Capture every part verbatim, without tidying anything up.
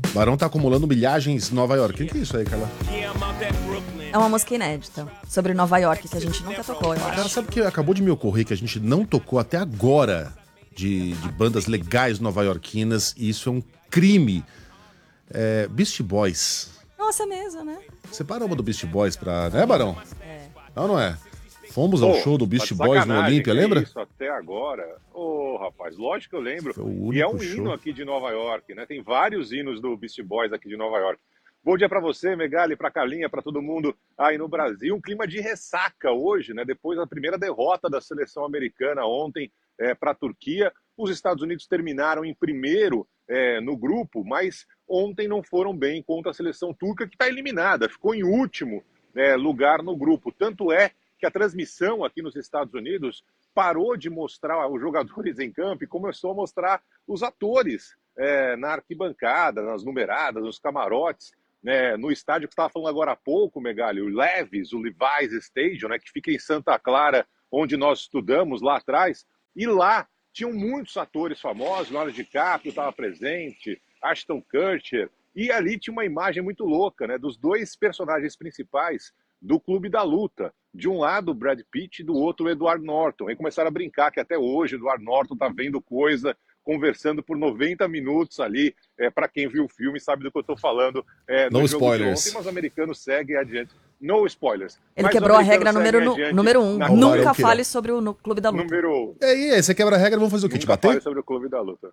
Barão tá acumulando milhagens em Nova York. O que é isso aí, Carla? É uma música inédita sobre Nova York que a gente nunca tocou, eu Cara, acho. sabe que acabou de me ocorrer que a gente não tocou até agora de, de bandas legais nova-iorquinas e isso é um crime. É, Beastie Boys. Nossa, é mesmo, né? Separa uma do Beastie Boys pra... Né, Barão? É. Não, não é? Fomos ao Pô, show do tá Beastie de Boys no sacanagem, Olímpia, que lembra? Isso até agora. Ô, rapaz, lógico que eu lembro. Foi o E é único um show. hino aqui de Nova York, né? Tem vários hinos do Beastie Boys aqui de Nova York. Bom dia pra você, Megali, pra Carlinha, pra todo mundo aí no Brasil. Um clima de ressaca hoje, né? Depois da primeira derrota da seleção americana ontem é, para a Turquia. Os Estados Unidos terminaram em primeiro é, no grupo, mas ontem não foram bem contra a seleção turca, que está eliminada. Ficou em último é, lugar no grupo. Tanto é que a transmissão aqui nos Estados Unidos parou de mostrar os jogadores em campo e começou a mostrar os atores é, na arquibancada, nas numeradas, nos camarotes, né, no estádio que estava falando agora há pouco, Megali, o Levi's, o Levi's Stadium, né, que fica em Santa Clara, onde nós estudamos lá atrás, e lá tinham muitos atores famosos, Leonardo DiCaprio estava presente, Ashton Kutcher, e ali tinha uma imagem muito louca, né, dos dois personagens principais do Clube da Luta. De um lado, o Brad Pitt, e do outro, o Edward Norton. Aí começaram a brincar que até hoje o Edward Norton tá vendo coisa, conversando por noventa minutos ali. É, para quem viu o filme sabe do que eu tô falando. É, No no jogo spoilers. de ontem, mas os americanos seguem adiante. No spoilers. Ele Mas quebrou os a regra americanos número, seguem nu- adiante número um. na- Nunca Barão fale sobre o no Clube da Luta. Número um. E aí, você quebra a regra, vamos fazer o quê? Te Nunca bater? fale sobre o Clube da Luta.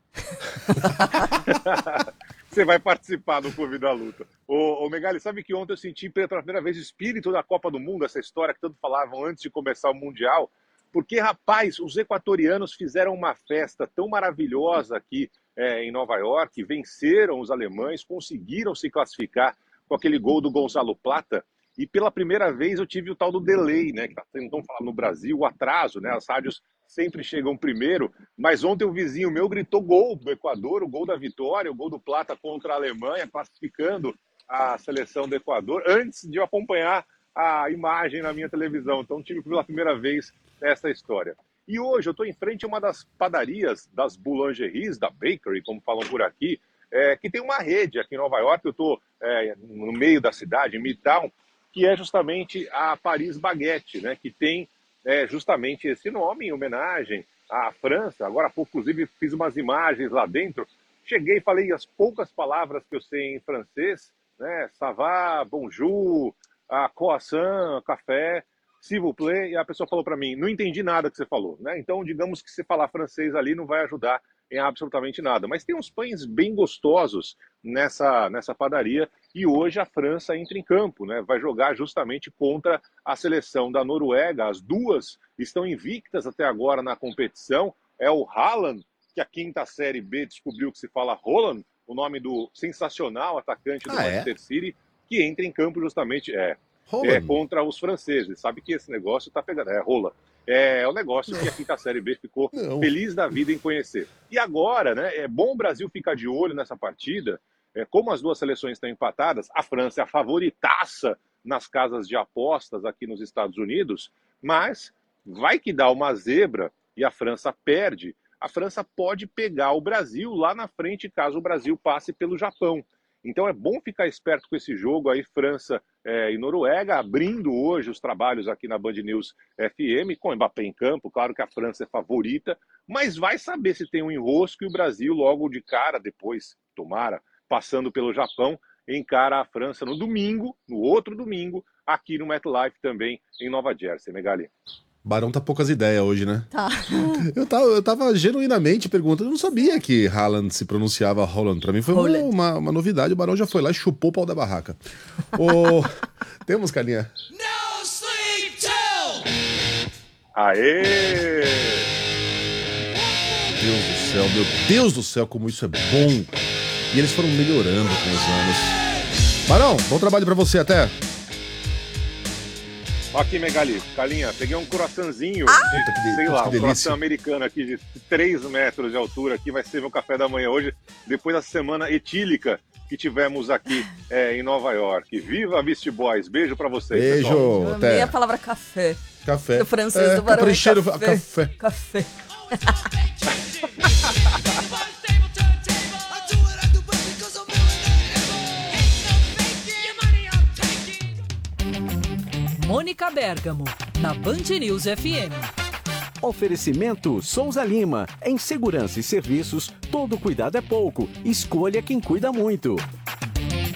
Você vai participar do Clube da Luta. Ô, ô Megali, sabe que ontem eu senti pela primeira vez o espírito da Copa do Mundo, essa história que tanto falavam antes de começar o Mundial? Porque, rapaz, os equatorianos fizeram uma festa tão maravilhosa aqui é, em Nova York, venceram os alemães, conseguiram se classificar com aquele gol do Gonzalo Plata. E pela primeira vez eu tive o tal do delay, né? Que estão falando no Brasil, o atraso, né? As rádios sempre chegam primeiro, mas ontem o vizinho meu gritou gol do Equador, o gol da vitória, o gol do Plata contra a Alemanha, classificando a seleção do Equador, antes de eu acompanhar a imagem na minha televisão. Então tive pela primeira vez essa história. E hoje eu estou em frente a uma das padarias, das boulangeries, da bakery, como falam por aqui, é, que tem uma rede aqui em Nova York. Eu estou é, no meio da cidade, em Midtown, que é justamente a Paris Baguette, né, que tem é, justamente esse nome em homenagem à França. Agora há pouco, inclusive, fiz umas imagens lá dentro. Cheguei e falei as poucas palavras que eu sei em francês, né, ça va, bonjour, a croissant, café, s'il vous plaît, e a pessoa falou para mim, não entendi nada que você falou, né? Então, digamos que se falar francês ali não vai ajudar em absolutamente nada. Mas tem uns pães bem gostosos nessa, nessa padaria e hoje a França entra em campo, né? Vai jogar justamente contra a seleção da Noruega. As duas estão invictas até agora na competição. É o Haaland, que a quinta série B descobriu que se fala Holland, o nome do sensacional atacante do Ah, é? Manchester City, que entra em campo justamente é, é, Holland. contra os franceses. Sabe que esse negócio tá pegando. É, rola. É o negócio que a quinta série B ficou Não. feliz da vida em conhecer. E agora, né, é bom o Brasil ficar de olho nessa partida. É, como as duas seleções estão empatadas, a França é a favoritaça nas casas de apostas aqui nos Estados Unidos, mas vai que dá uma zebra e a França perde. A França pode pegar o Brasil lá na frente caso o Brasil passe pelo Japão. Então é bom ficar esperto com esse jogo aí, França é, e Noruega, abrindo hoje os trabalhos aqui na Band News F M, com o Mbappé em campo. Claro que a França é favorita, mas vai saber se tem um enrosco e o Brasil logo de cara, depois, tomara, passando pelo Japão, encara a França no domingo, no outro domingo, aqui no MetLife também, em Nova Jersey, Megali. Barão tá poucas ideias hoje, né? Tá. Eu tava, eu tava genuinamente perguntando, eu não sabia que Haaland se pronunciava Holland. Pra mim foi uma, Holland. uma, uma novidade, o Barão já foi lá e chupou o pau da barraca. Ô, temos, Carlinha? No sleep till! Aê! Deus do céu, meu Deus do céu, como isso é bom. E eles foram melhorando com os anos. Barão, bom trabalho pra você, até. Aqui, Megali, Calinha, peguei um croissantzinho, Ah! de, Puta, que de- sei que lá, um delícia. croissant americano aqui de três metros de altura, aqui vai ser meu café da manhã hoje, depois da semana etílica que tivemos aqui é, em Nova York. Viva Beastie Boys, beijo pra vocês, pessoal. Beijo, Eu amei até. a palavra café. Café. Do francês é, do Barão é capricheiro, café. café. Café. Mônica Bergamo, na Band News F M. Oferecimento Souza Lima. Em segurança e serviços, todo cuidado é pouco. Escolha quem cuida muito.